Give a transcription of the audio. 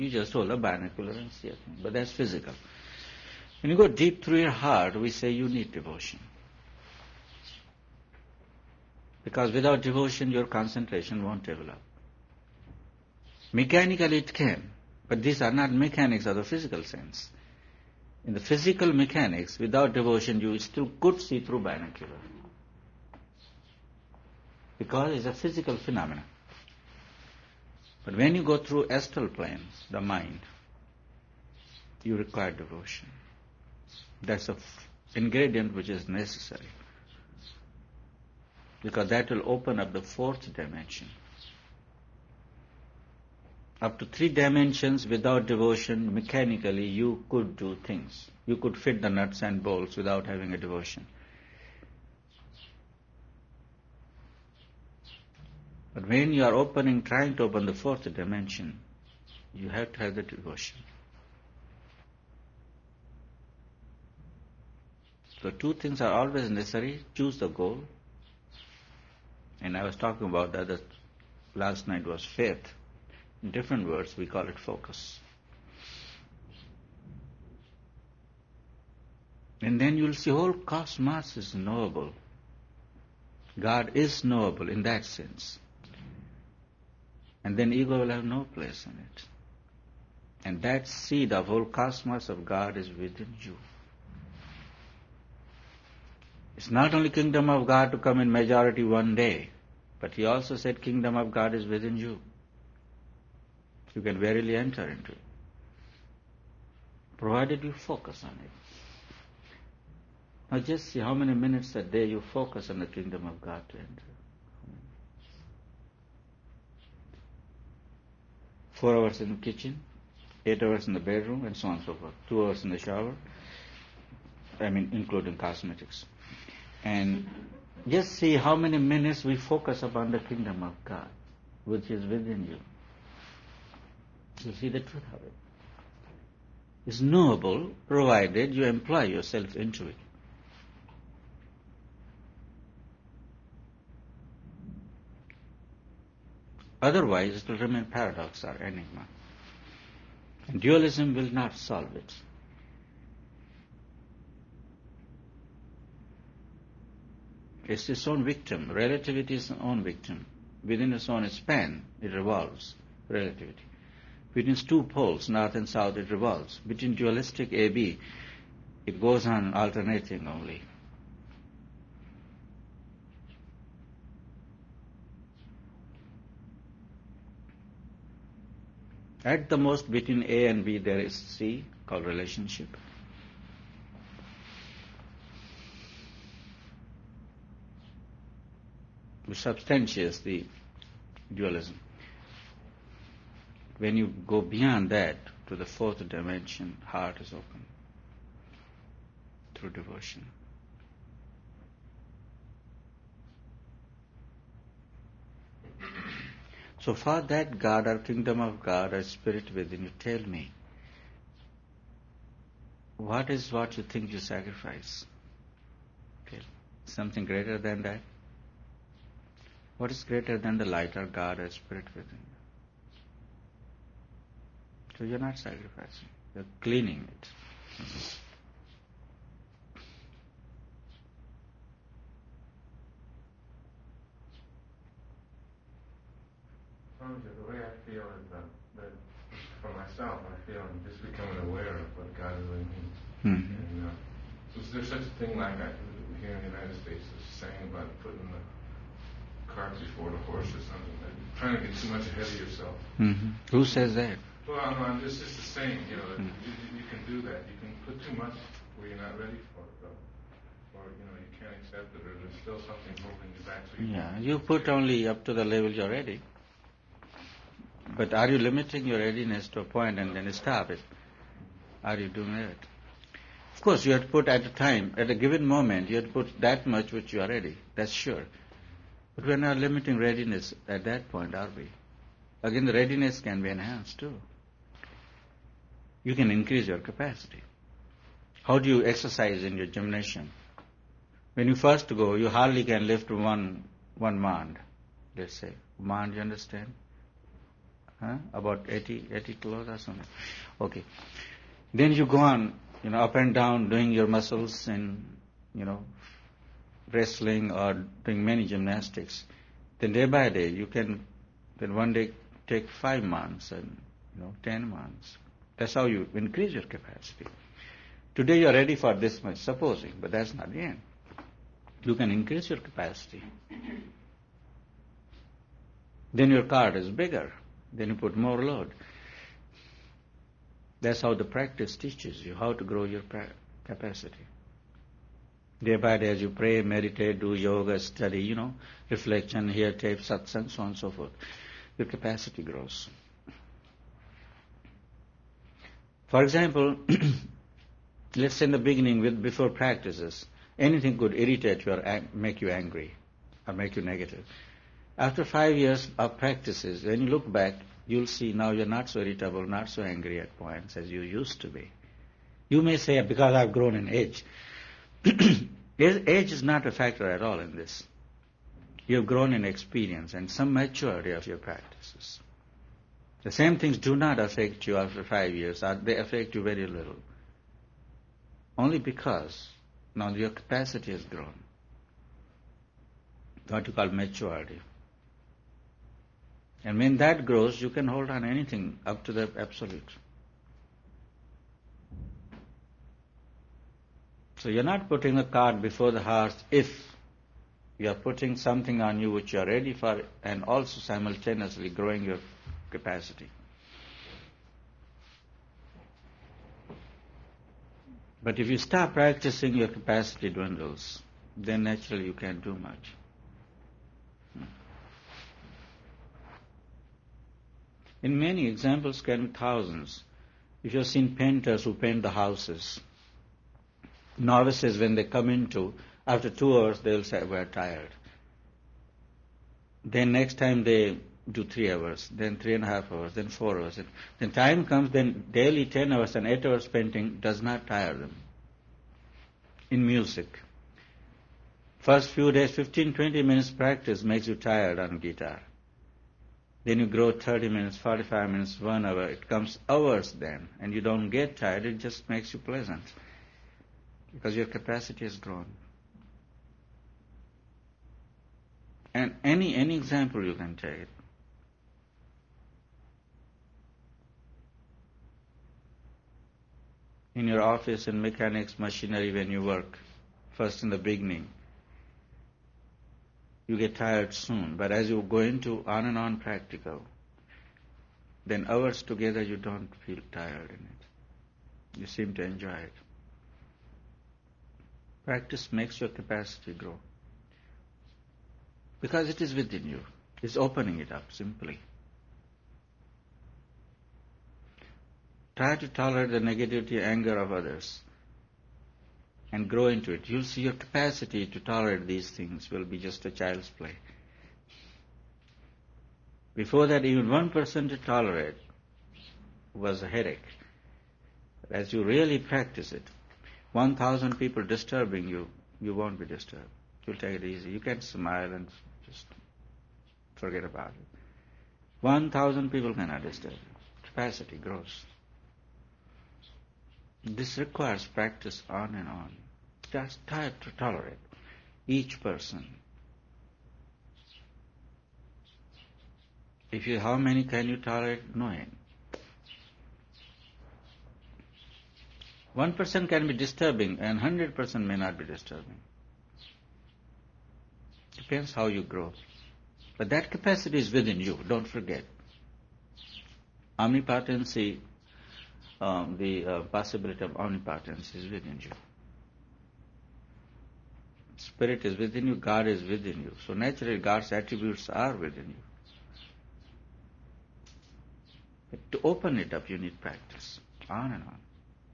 You just hold a binocular and see a thing. But that's physical. When you go deep through your heart, we say you need devotion. Because without devotion, your concentration won't develop. Mechanically it can, but these are not mechanics of the physical sense. In the physical mechanics, without devotion, you still could see through binocular. Because it's a physical phenomenon. But when you go through astral planes, the mind, you require devotion. That's an ingredient which is necessary. Because that will open up the fourth dimension. Up to 3 dimensions without devotion, mechanically you could do things. You could fit the nuts and bolts without having a devotion. But when you are trying to open the fourth dimension, you have to have the devotion. So 2 things are always necessary. Choose the goal. And I was talking about that last night was faith. In different words, we call it focus. And then you'll see whole cosmos is knowable. God is knowable in that sense. And then ego will have no place in it. And that seed of whole cosmos of God is within you. It's not only kingdom of God to come in majority one day, but he also said kingdom of God is within you. You can verily enter into it, provided you focus on it. Now just see how many minutes a day you focus on the kingdom of God to enter. 4 hours in the kitchen, 8 hours in the bedroom, and so on and so forth. 2 hours in the shower, including cosmetics. And just see how many minutes we focus upon the kingdom of God, which is within you. You'll see the truth of it. It's knowable, provided you employ yourself into it. Otherwise, it will remain paradox or enigma. And dualism will not solve it. It's its own victim. Relativity is its own victim. Within its own span, it revolves, relativity. Between 2 poles, north and south, it revolves. Between dualistic AB, it goes on alternating only. At the most, between A and B, there is C, called relationship. Which substantiates the dualism. When you go beyond that to the 4th dimension, heart is open through devotion. So for that God or kingdom of God or spirit within you, tell me, what is what you think you sacrifice? Okay. Something greater than that? What is greater than the light or God or spirit within you? So you're not sacrificing, you're cleaning it. The way I feel is that for myself, I feel I'm just becoming aware of what God really means. Mm-hmm. And so there's such a thing like here in the United States, there's a saying about putting the cart before the horse or something, like trying to get too much ahead of yourself. Mm-hmm. Who says that? Well, no, it's just a saying, you can do that. You can put too much where you're not ready for it, though. Or, you can't accept it, or there's still something holding you back. So you put only up to the level you're ready. But are you limiting your readiness to a point and then stop it? Are you doing that? Of course, you have to put at a given moment, you have to put that much which you are ready. That's sure. But we're not limiting readiness at that point, are we? Again, the readiness can be enhanced too. You can increase your capacity. How do you exercise in your gymnasium? When you first go, you hardly can lift one mand, let's say. Mand, you understand? About 80 kilos or something. Okay. Then you go on, up and down, doing your muscles and, wrestling or doing many gymnastics. Then day by day, you can, then one day take 5 months and, 10 months. That's how you increase your capacity. Today you are ready for this much, supposing, but that's not the end. You can increase your capacity. Then your cart is bigger. Then you put more load. That's how the practice teaches you how to grow your capacity. Day by day, as you pray, meditate, do yoga, study, reflection, hear tape, satsang, so on and so forth, your capacity grows. For example, let's say in the beginning, before practices, anything could irritate you or make you angry or make you negative. After 5 years of practices, when you look back, you'll see now you're not so irritable, not so angry at points as you used to be. You may say, because I've grown in age. Age is not a factor at all in this. You've grown in experience and some maturity of your practices. The same things do not affect you after 5 years. They affect you very little. Only because now your capacity has grown. What you call maturity. And when that grows, you can hold on anything up to the absolute. So you're not putting the cart before the horse if you're putting something on you which you're ready for and also simultaneously growing your capacity. But if you stop practicing, your capacity dwindles. Then naturally you can't do much. In many examples can be thousands. If you've seen painters who paint the houses, novices when they come into, after 2 hours they'll say, we're tired. Then next time they do 3 hours, then 3.5 hours, then 4 hours. Then time comes, then daily 10 hours and 8 hours painting does not tire them. In music, first few days, 15-20 minutes practice makes you tired on guitar. Then you grow 30 minutes, 45 minutes, 1 hour. It comes hours then, and you don't get tired. It just makes you pleasant because your capacity has grown. And any example you can take. In your office, in mechanics, machinery, when you work, first in the beginning, you get tired soon. But as you go into on and on practical, then hours together you don't feel tired in it. You seem to enjoy it. Practice makes your capacity grow. Because it is within you. It's opening it up simply. Try to tolerate the negativity, anger of others and grow into it. You'll see your capacity to tolerate these things will be just a child's play. Before that, even 1% to tolerate was a headache. But as you really practice it, 1,000 people disturbing you, you won't be disturbed. You'll take it easy. You can smile and just forget about it. 1,000 people cannot disturb you. Capacity grows. This requires practice on and on. Just try to tolerate each person. How many can you tolerate? Knowing. 1% can be disturbing and 100% may not be disturbing. Depends how you grow. But that capacity is within you, don't forget. Omnipotency, the possibility of omnipotence is within you. Spirit is within you, God is within you. So naturally God's attributes are within you. But to open it up you need practice, on and on.